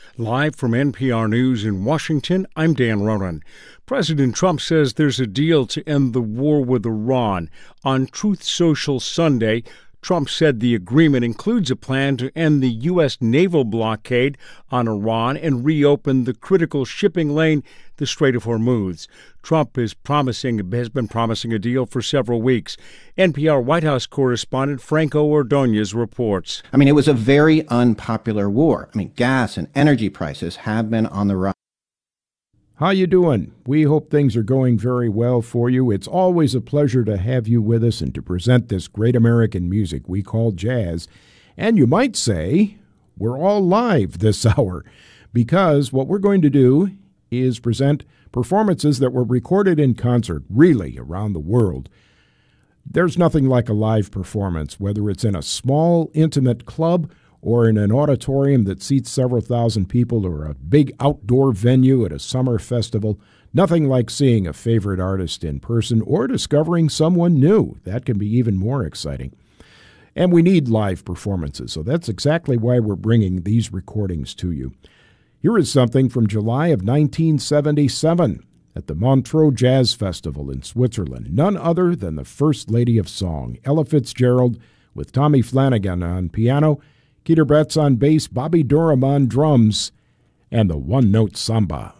Live from NPR News in Washington, I'm Dan Ronan. President Trump says there's a deal to end the war with Iran. On Truth Social Sunday, Trump said the agreement includes a plan to end the U.S. naval blockade on Iran and reopen the critical shipping lane, the Strait of Hormuz. Trump has been promising a deal for several weeks. NPR White House correspondent Franco Ordonez reports. It was a very unpopular war. Gas and energy prices have been on the rise. How you doing? We hope things are going very well for you. It's always a pleasure to have you with us and to present this great American music we call jazz. And you might say we're all live this hour because what we're going to do is present performances that were recorded in concert, really around the world. There's nothing like a live performance, whether it's in a small, intimate club or in an auditorium that seats several thousand people or a big outdoor venue at a summer festival. Nothing like seeing a favorite artist in person or discovering someone new. That can be even more exciting. And we need live performances, so that's exactly why we're bringing these recordings to you. Here is something from July of 1977 at the Montreux Jazz Festival in Switzerland. None other than the First Lady of Song, Ella Fitzgerald, with Tommy Flanagan on piano, Keter Betts on bass, Bobby Durham on drums, and the one-note samba.